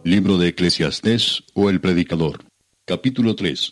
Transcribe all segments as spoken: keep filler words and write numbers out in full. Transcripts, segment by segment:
Libro de Eclesiastés o el Predicador. Capítulo tres.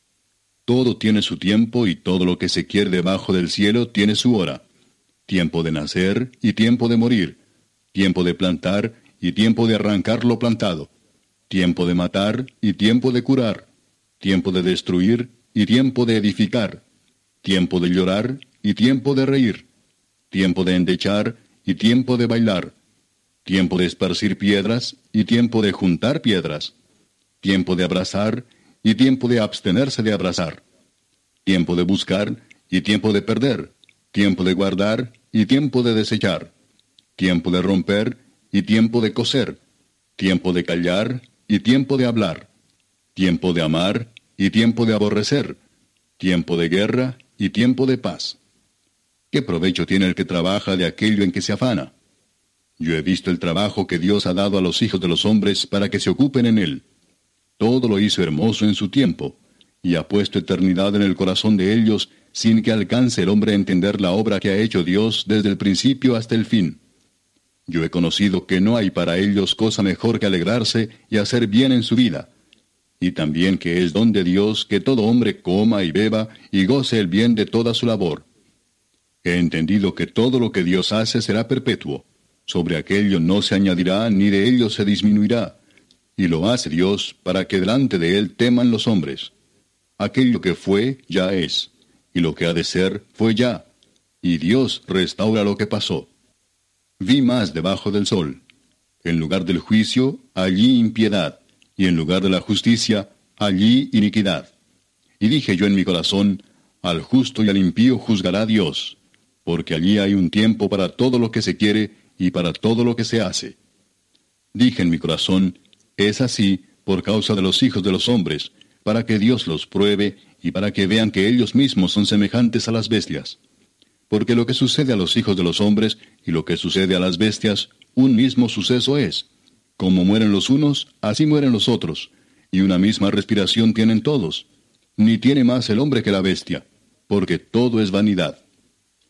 Todo tiene su tiempo y todo lo que se quiere debajo del cielo tiene su hora. Tiempo de nacer y tiempo de morir. Tiempo de plantar y tiempo de arrancar lo plantado. Tiempo de matar y tiempo de curar. Tiempo de destruir y tiempo de edificar. Tiempo de llorar y tiempo de reír. Tiempo de endechar y tiempo de bailar. Tiempo de esparcir piedras y tiempo de juntar piedras. Tiempo de abrazar y tiempo de abstenerse de abrazar. Tiempo de buscar y tiempo de perder. Tiempo de guardar y tiempo de desechar. Tiempo de romper y tiempo de coser. Tiempo de callar y tiempo de hablar. Tiempo de amar y tiempo de aborrecer. Tiempo de guerra y tiempo de paz. ¿Qué provecho tiene el que trabaja de aquello en que se afana? Yo he visto el trabajo que Dios ha dado a los hijos de los hombres para que se ocupen en él. Todo lo hizo hermoso en su tiempo, y ha puesto eternidad en el corazón de ellos, sin que alcance el hombre a entender la obra que ha hecho Dios desde el principio hasta el fin. Yo he conocido que no hay para ellos cosa mejor que alegrarse y hacer bien en su vida, y también que es don de Dios que todo hombre coma y beba y goce el bien de toda su labor. He entendido que todo lo que Dios hace será perpetuo. Sobre aquello no se añadirá ni de ello se disminuirá. Y lo hace Dios para que delante de él teman los hombres. Aquello que fue, ya es. Y lo que ha de ser, fue ya. Y Dios restaura lo que pasó. Vi más debajo del sol. En lugar del juicio, allí impiedad. Y en lugar de la justicia, allí iniquidad. Y dije yo en mi corazón, al justo y al impío juzgará Dios. Porque allí hay un tiempo para todo lo que se quiere y para todo lo que se hace. Dije en mi corazón, es así por causa de los hijos de los hombres, para que Dios los pruebe y para que vean que ellos mismos son semejantes a las bestias. Porque lo que sucede a los hijos de los hombres y lo que sucede a las bestias, un mismo suceso es. Como mueren los unos, así mueren los otros, y una misma respiración tienen todos. Ni tiene más el hombre que la bestia, porque todo es vanidad.